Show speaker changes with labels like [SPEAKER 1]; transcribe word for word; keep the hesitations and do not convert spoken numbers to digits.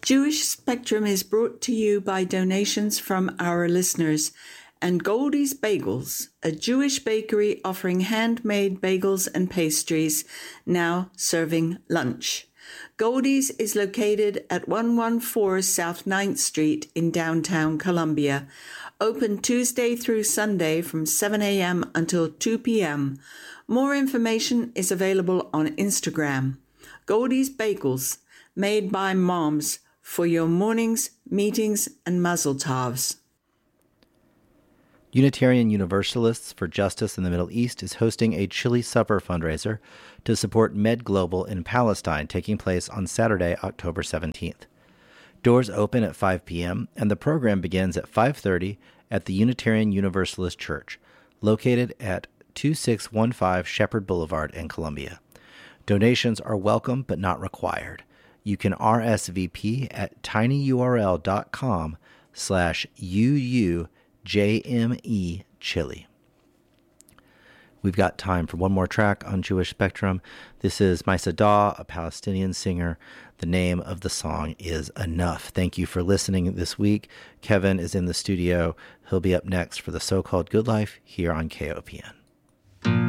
[SPEAKER 1] Jewish Spectrum is brought to you by donations from our listeners and Goldie's Bagels, a Jewish bakery offering handmade bagels and pastries, now serving lunch. Goldie's is located at one fourteen South ninth Street in downtown Columbia. Open Tuesday through Sunday from seven a.m. until two p.m. More information is available on Instagram. Goldie's Bagels, made by moms for your mornings, meetings, and mazel tovs.
[SPEAKER 2] Unitarian Universalists for Justice in the Middle East is hosting a chili supper fundraiser to support Med Global in Palestine, taking place on Saturday, October seventeenth. Doors open at five p.m., and the program begins at five thirty at the Unitarian Universalist Church, located at two six one five Shepherd Boulevard in Columbia. Donations are welcome but not required. You can R S V P at tinyurl.com slash UU J M E Chili. We've got time for one more track on Jewish Spectrum. This is Maisa Daw, a Palestinian singer. The name of the song is Enough. Thank you for listening this week. Kevin is in the studio. He'll be up next for the So-Called Good Life here on K O P N.